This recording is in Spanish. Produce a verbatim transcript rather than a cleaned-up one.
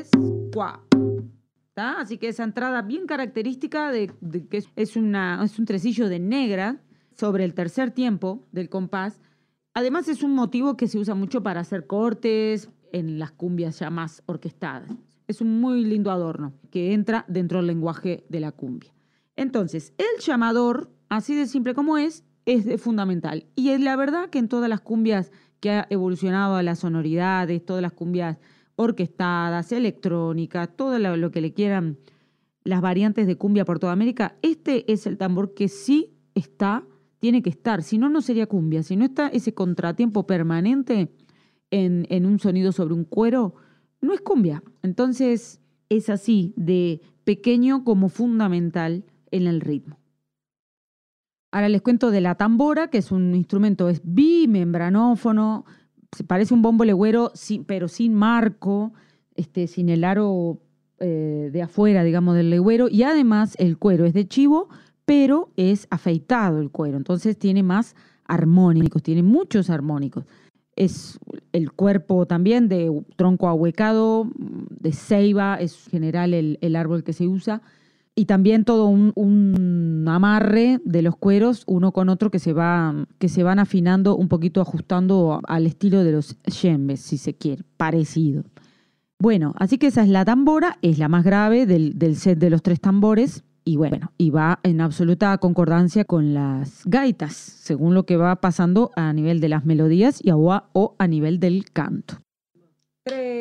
tres, cuá. ¿Tá? Así que esa entrada bien característica de, de que es, una, es un tresillo de negra sobre el tercer tiempo del compás. Además es un motivo que se usa mucho para hacer cortes en las cumbias ya más orquestadas. Es un muy lindo adorno que entra dentro del lenguaje de la cumbia. Entonces, el llamador, así de simple como es, es de fundamental. Y es la verdad que en todas las cumbias que ha evolucionado a las sonoridades, todas las cumbias orquestadas, electrónicas, todo lo, lo que le quieran, las variantes de cumbia por toda América, este es el tambor que sí está, tiene que estar, si no, no sería cumbia. Si no está ese contratiempo permanente en, en un sonido sobre un cuero, no es cumbia. Entonces, es así, de pequeño como fundamental en el ritmo. Ahora les cuento de la tambora, que es un instrumento, es bimembranófono, se parece un bombo legüero, sin, pero sin marco, este, sin el aro eh, de afuera, digamos, del legüero, y además el cuero es de chivo, pero es afeitado el cuero, entonces tiene más armónicos, tiene muchos armónicos. Es el cuerpo también de tronco ahuecado, de ceiba, es en general el, el árbol que se usa, y también todo un, un amarre de los cueros uno con otro que se, va, que se van afinando un poquito, ajustando al estilo de los djembes, si se quiere, parecido. Bueno, así que esa es la tambora, es la más grave del, del set de los tres tambores, y bueno, y va en absoluta concordancia con las gaitas, según lo que va pasando a nivel de las melodías y a, o a nivel del canto. Tres.